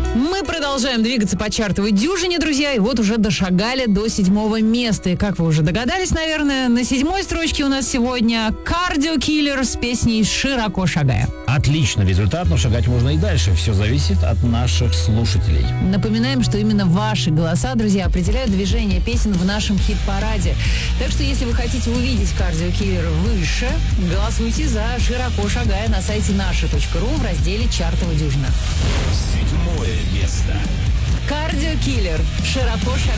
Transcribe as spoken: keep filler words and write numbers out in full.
Мы продолжаем двигаться по чартовой дюжине, друзья, и вот уже дошагали до седьмого места. И как вы уже догадались, наверное, на седьмой строчке у нас сегодня Cardio Killer с песней «Широко шагая». Отличный результат, но шагать можно и дальше. Все зависит от наших слушателей. Напоминаем, что именно ваши голоса, друзья, определяют движение песен в нашем хит-параде. Так что, если вы хотите увидеть Cardio Killer выше, голосуйте за «Широко шагая» на сайте наша точка ру в разделе «Чартовая дюжина». Седьмое место. Cardio Killer. Широко шагая.